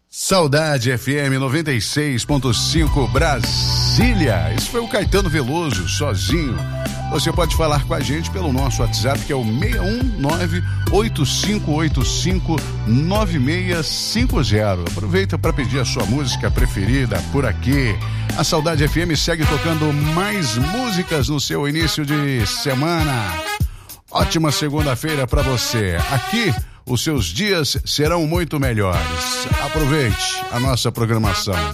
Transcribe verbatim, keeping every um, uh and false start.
Saudade F M noventa e seis ponto cinco Brasília. Esse foi o Caetano Veloso, Sozinho. Você pode falar com a gente pelo nosso WhatsApp, que é o seis um nove, oito cinco oito cinco, nove seis cinco zero. Aproveita para pedir a sua música preferida por aqui. A Saudade F M segue tocando mais músicas no seu início de semana. Ótima segunda-feira para você. Aqui os seus dias serão muito melhores. Aproveite a nossa programação.